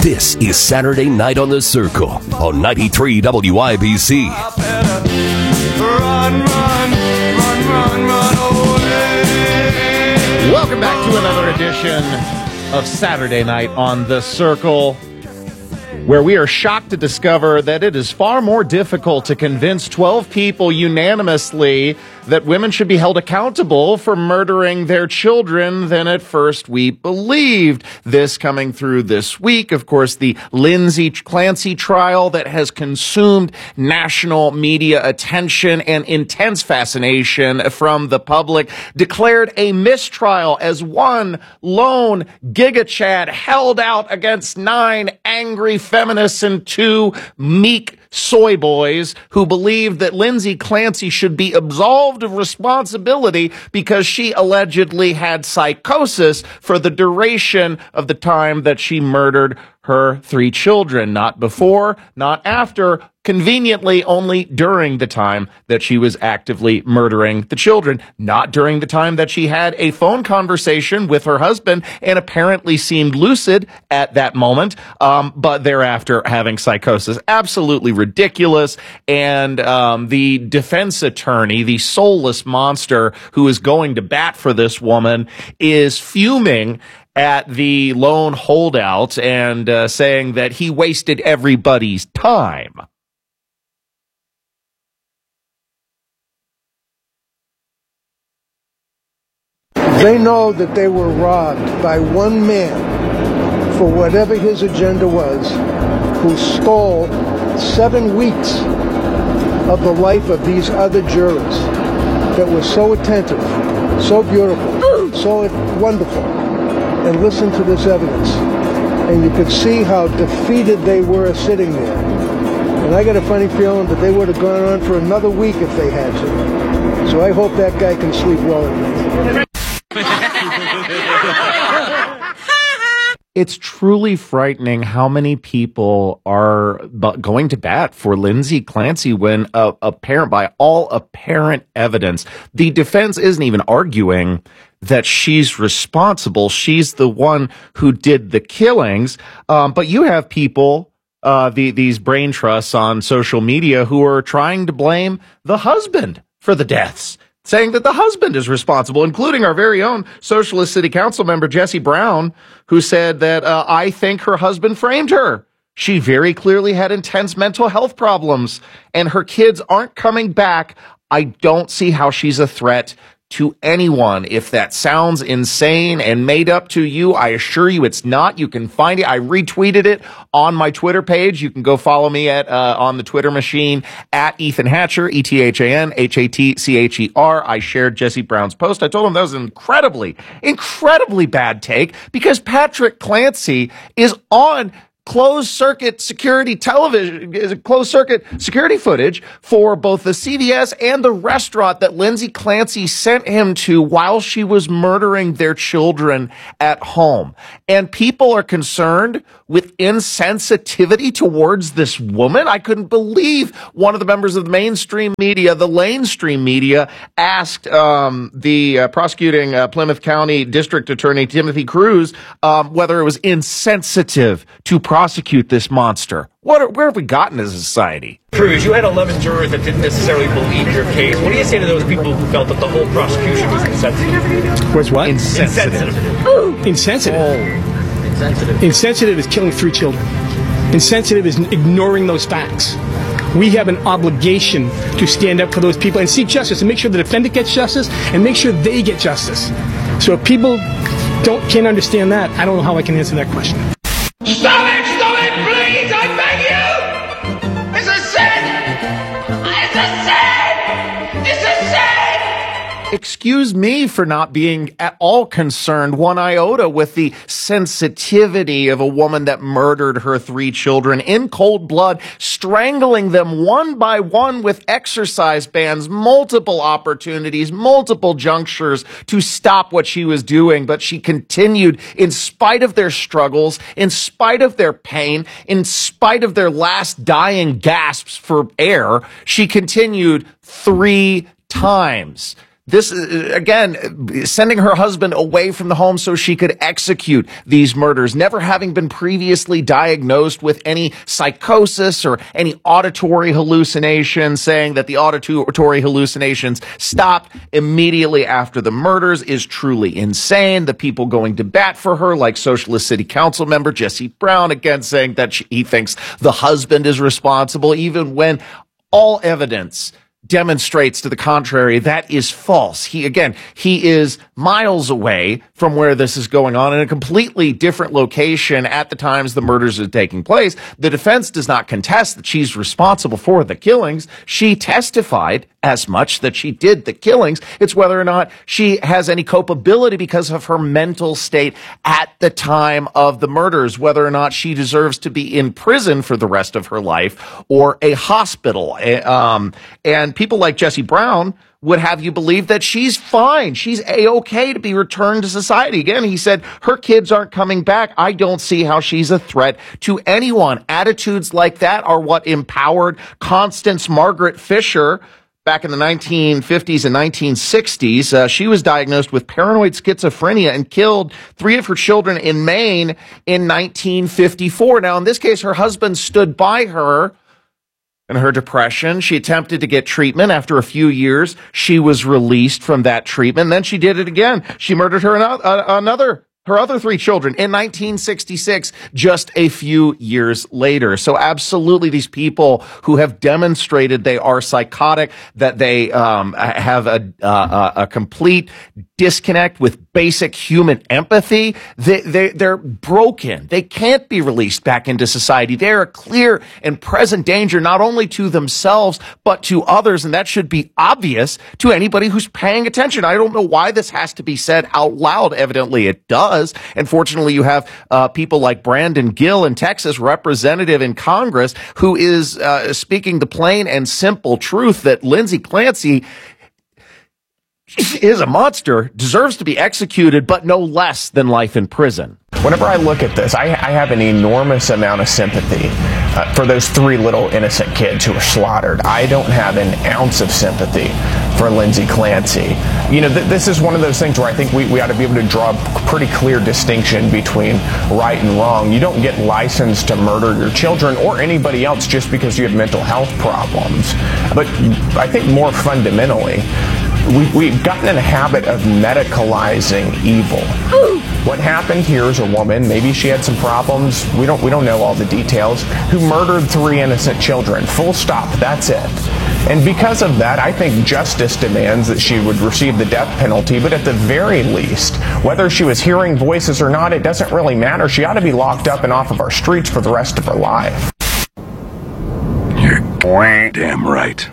This is Saturday Night on the Circle on 93 WIBC. Welcome back to another edition of Saturday Night on the Circle, where we are shocked to discover that it is far more difficult to convince 12 people unanimously that women should be held accountable for murdering their children than at first we believed. This coming through this week, of course, the Lindsay Clancy trial that has consumed national media attention and intense fascination from the public, declared a mistrial as one lone GigaChad held out against 9 angry feminists and 2 meek soy boys who believed that Lindsay Clancy should be absolved of responsibility because she allegedly had psychosis for the duration of the time that she murdered her 3 children. Not before, not after, conveniently only during the time that she was actively murdering the children. Not during the time that she had a phone conversation with her husband and apparently seemed lucid at that moment, but thereafter having psychosis. Absolutely ridiculous. And the defense attorney, the soulless monster who is going to bat for this woman, is fuming at the lone holdout and saying that he wasted everybody's time. They know that they were robbed by one man for whatever his agenda was, who stole 7 weeks of the life of these other jurors that were so attentive, so beautiful, so wonderful. And listen to this evidence, and you could see how defeated they were sitting there. And I got a funny feeling that they would have gone on for another week if they had to. So I hope that guy can sleep well at night. It's truly frightening how many people are going to bat for Lindsay Clancy when apparent, by all apparent evidence, the defense isn't even arguing that she's responsible. She's the one who did the killings. But you have people, these brain trusts on social media, who are trying to blame the husband for the deaths, saying that the husband is responsible, including our very own Socialist City Council member, Jesse Brown, who said that I think her husband framed her. She very clearly had intense mental health problems, and her kids aren't coming back. I don't see how she's a threat to anyone. If that sounds insane and made up to you, I assure you it's not. You can find it. I retweeted it on my Twitter page. You can go follow me at on the Twitter machine at Ethan Hatcher, ETHAN, I shared Jesse Brown's post. I told him that was an incredibly bad take because Patrick Clancy is on closed circuit security television, closed circuit security footage for both the CVS and the restaurant that Lindsay Clancy sent him to while she was murdering their children at home. And people are concerned with insensitivity towards this woman. I couldn't believe one of the members of the mainstream media, the Lamestream media, asked the prosecuting Plymouth County District Attorney Timothy Cruz whether it was insensitive to prosecute this monster. Where have we gotten as a society? Cruz, you had 11 jurors that didn't necessarily believe your case. What do you say to those people who felt that the whole prosecution was insensitive? Was what? Insensitive. Insensitive. Insensitive. Insensitive is killing 3 children. Insensitive is ignoring those facts. We have an obligation to stand up for those people and seek justice and make sure the defendant gets justice and make sure they get justice. So if people can't understand that, I don't know how I can answer that question. Stop it, please, I beg you! It's a sin! It's a sin! It's a sin! Excuse me for not being at all concerned one iota with the sensitivity of a woman that murdered her 3 children in cold blood, strangling them one by one with exercise bands, multiple opportunities, multiple junctures to stop what she was doing. But she continued in spite of their struggles, in spite of their pain, in spite of their last dying gasps for air. She continued 3 times. This, again, sending her husband away from the home so she could execute these murders, never having been previously diagnosed with any psychosis or any auditory hallucinations, saying that the auditory hallucinations stopped immediately after the murders is truly insane. The people going to bat for her, like Socialist City Council member Jesse Brown, again saying that he thinks the husband is responsible, even when all evidence demonstrates to the contrary. That is false. He is miles away from where this is going on in a completely different location at the times the murders are taking place. The defense does not contest that she's responsible for the killings. She testified as much that she did the killings. It's whether or not she has any culpability because of her mental state at the time of the murders, whether or not she deserves to be in prison for the rest of her life or a hospital. And people like Jesse Brown would have you believe that she's fine. She's A-okay to be returned to society. Again, he said her kids aren't coming back. I don't see how she's a threat to anyone. Attitudes like that are what empowered Constance Margaret Fisher back in the 1950s and 1960s. She was diagnosed with paranoid schizophrenia and killed 3 of her children in Maine in 1954. Now, in this case, her husband stood by her in her depression. She attempted to get treatment. After a few years, she was released from that treatment. Then she did it again. She murdered her her other 3 children in 1966, just a few years later. So absolutely, these people who have demonstrated they are psychotic, that they have a complete disconnect with basic human empathy, they're broken. They can't be released back into society. They're a clear and present danger, not only to themselves, but to others. And that should be obvious to anybody who's paying attention. I don't know why this has to be said out loud. Evidently it does. And fortunately, you have people like Brandon Gill in Texas, representative in Congress, who is speaking the plain and simple truth that Lindsay Clancy is a monster, deserves to be executed, but no less than life in prison. Whenever I look at this, I have an enormous amount of sympathy for those 3 little innocent kids who were slaughtered. I don't have an ounce of sympathy for Lindsay Clancy. You know, this is one of those things where I think we ought to be able to draw a pretty clear distinction between right and wrong. You don't get licensed to murder your children or anybody else just because you have mental health problems. But I think more fundamentally, we've gotten in a habit of medicalizing evil. What happened here is a woman, maybe she had some problems, we don't know all the details, who murdered 3 innocent children. Full stop, that's it. And because of that, I think justice demands that she would receive the death penalty, but at the very least, whether she was hearing voices or not, it doesn't really matter. She ought to be locked up and off of our streets for the rest of her life. You're damn right.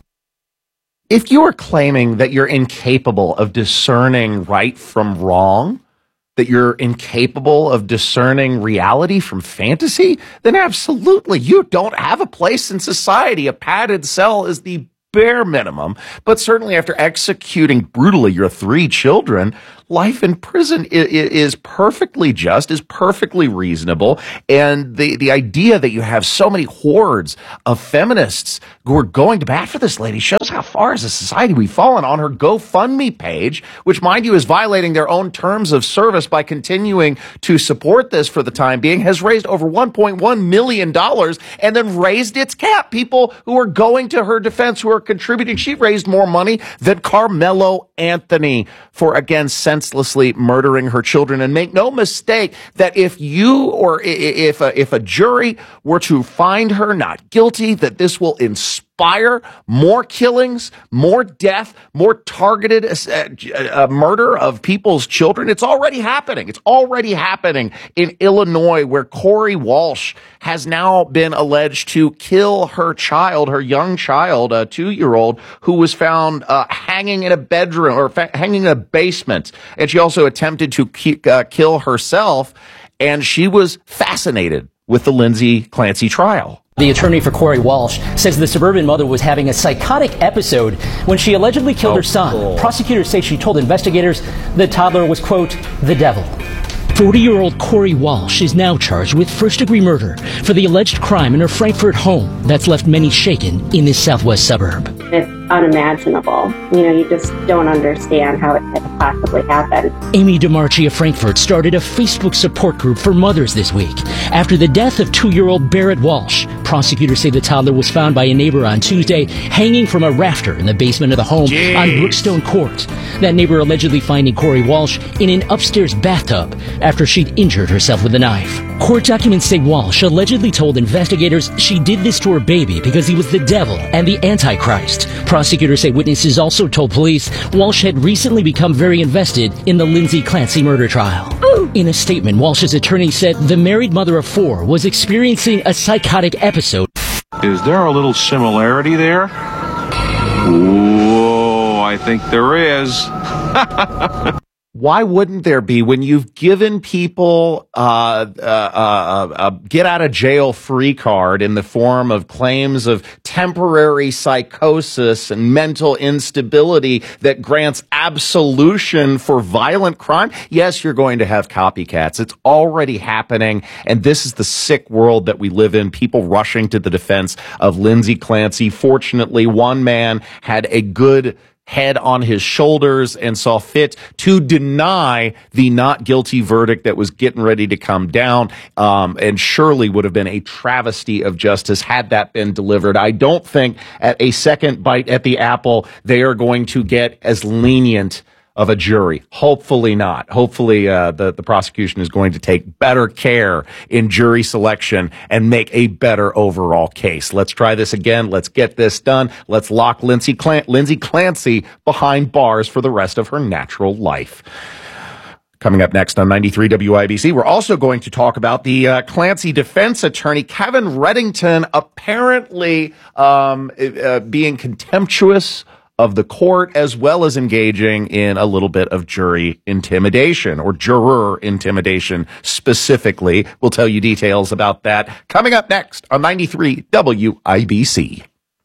If you are claiming that you're incapable of discerning right from wrong, that you're incapable of discerning reality from fantasy, then absolutely, you don't have a place in society. A padded cell is the bare minimum. But certainly after executing brutally your 3 children, life in prison is perfectly just, is perfectly reasonable. And the idea that you have so many hordes of feminists who are going to bat for this lady shows how far as a society we've fallen. On her GoFundMe page, which, mind you, is violating their own terms of service by continuing to support this for the time being, has raised over $1.1 million and then raised its cap. People who are going to her defense, who are contributing. She raised more money than Carmelo Anthony for, again, senselessly murdering her children. And make no mistake that if you or if a jury were to find her not guilty, that this will inspire more killings, more death, more targeted murder of people's children. It's already happening. It's already happening in Illinois, where Corey Walsh has now been alleged to kill her child, her young child, a 2-year-old, who was found hanging in a bedroom or hanging in a basement. And she also attempted to kill herself. And she was fascinated with the Lindsay Clancy trial. The attorney for Corey Walsh says the suburban mother was having a psychotic episode when she allegedly killed her son. Cool. Prosecutors say she told investigators the toddler was, quote, the devil. 40-year-old Corey Walsh is now charged with first-degree murder for the alleged crime in her Frankfort home that's left many shaken in this southwest suburb. unimaginable. You just don't understand how it could possibly happen. Amy DeMarchi of Frankfurt started a Facebook support group for mothers this week after the death of 2-year-old Barrett Walsh. Prosecutors say the toddler was found by a neighbor on Tuesday hanging from a rafter in the basement of the home on Brookstone Court. That neighbor allegedly finding Corey Walsh in an upstairs bathtub after she'd injured herself with a knife. Court documents say Walsh allegedly told investigators she did this to her baby because he was the devil and the Antichrist. Prosecutors say witnesses also told police Walsh had recently become very invested in the Lindsay Clancy murder trial. In a statement, Walsh's attorney said the married mother of 4 was experiencing a psychotic episode. Is there a little similarity there? Whoa, I think there is. Why wouldn't there be when you've given people a get out of jail free card in the form of claims of temporary psychosis and mental instability that grants absolution for violent crime? Yes, you're going to have copycats. It's already happening. And this is the sick world that we live in. People rushing to the defense of Lindsay Clancy. Fortunately, one man had a good head on his shoulders and saw fit to deny the not guilty verdict that was getting ready to come down, and surely would have been a travesty of justice had that been delivered. I don't think at a second bite at the apple they are going to get as lenient of a jury. Hopefully not. Hopefully the prosecution is going to take better care in jury selection and make a better overall case. Let's try this again. Let's get this done. Let's lock Lindsay Clancy behind bars for the rest of her natural life. Coming up next on 93 WIBC, we're also going to talk about the Clancy defense attorney, Kevin Reddington, apparently being contemptuous of the court, as well as engaging in a little bit of jury intimidation, or juror intimidation specifically. We'll tell you details about that coming up next on 93 WIBC.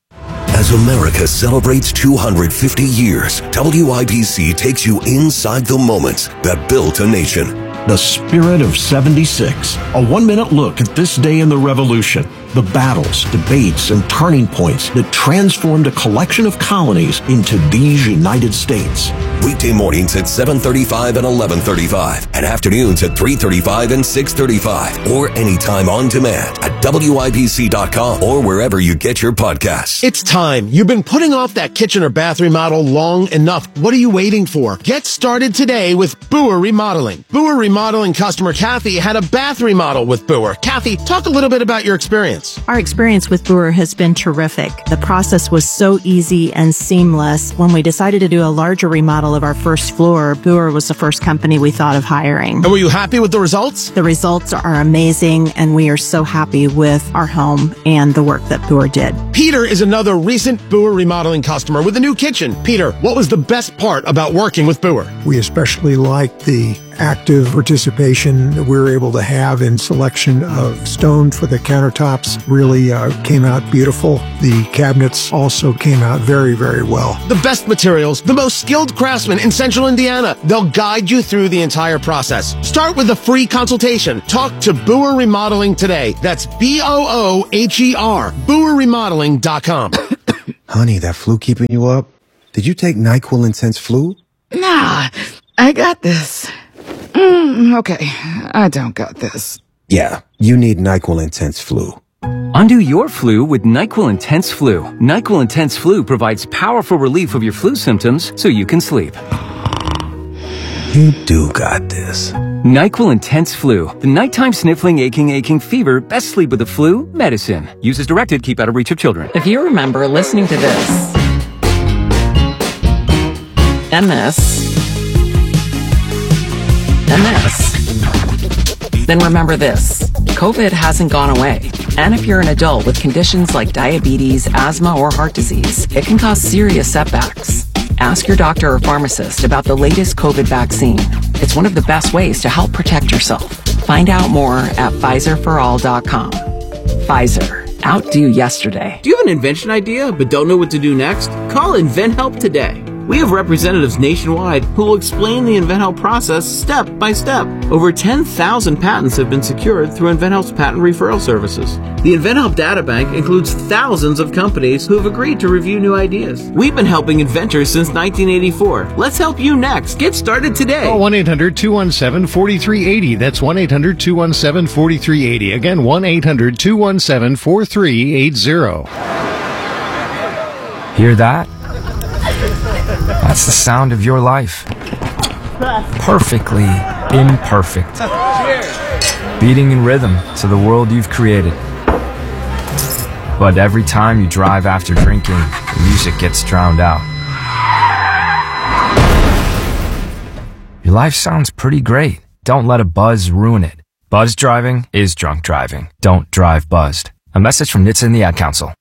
As America celebrates 250 years, WIBC takes you inside the moments that built a nation. The Spirit of 76, a 1-minute look at this day in the Revolution. The battles, debates, and turning points that transformed a collection of colonies into these United States. Weekday mornings at 7:35 and 11:35, and afternoons at 3:35 and 6:35, or anytime on demand at WIBC.com or wherever you get your podcasts. It's time. You've been putting off that kitchen or bath remodel long enough. What are you waiting for? Get started today with Boer Remodeling. Boer Remodeling customer Kathy had a bath remodel with Boer. Kathy, talk a little bit about your experience. Our experience with Boer has been terrific. The process was so easy and seamless. When we decided to do a larger remodel of our first floor, Boer was the first company we thought of hiring. And were you happy with the results? The results are amazing, and we are so happy with our home and the work that Boer did. Peter is another recent Boer Remodeling customer with a new kitchen. Peter, what was the best part about working with Boer? We especially liked the active participation that we were able to have in selection of stone for the countertops. Really came out beautiful. The cabinets also came out very, very well. The best materials, the most skilled craftsmen in Central Indiana. They'll guide you through the entire process. Start with a free consultation. Talk to Boer Remodeling today. That's BOOHER, BoerRemodeling.com. Honey, that flu keeping you up? Did you take NyQuil Intense Flu? Nah, I got this. Okay, I don't got this. Yeah, you need NyQuil Intense Flu. Undo your flu with NyQuil Intense Flu. NyQuil Intense Flu provides powerful relief of your flu symptoms so you can sleep. You do got this. NyQuil Intense Flu. The nighttime sniffling, aching fever. Best sleep with the flu medicine. Use as directed. Keep out of reach of children. If you remember listening to this and this, then remember this. COVID hasn't gone away. And if you're an adult with conditions like diabetes, asthma, or heart disease, it can cause serious setbacks. Ask your doctor or pharmacist about the latest COVID vaccine. It's one of the best ways to help protect yourself. Find out more at PfizerForAll.com. Pfizer. Outdo yesterday. Do you have an invention idea but don't know what to do next? Call InventHelp today. We have representatives nationwide who will explain the InventHelp process step by step. Over 10,000 patents have been secured through InventHelp's patent referral services. The InventHelp Databank includes thousands of companies who have agreed to review new ideas. We've been helping inventors since 1984. Let's help you next. Get started today. Call 1-800-217-4380. That's 1-800-217-4380. Again, 1-800-217-4380. Hear that? That's the sound of your life. Perfectly imperfect. Beating in rhythm to the world you've created. But every time you drive after drinking, the music gets drowned out. Your life sounds pretty great. Don't let a buzz ruin it. Buzz driving is drunk driving. Don't drive buzzed. A message from NHTSA and the Ad Council.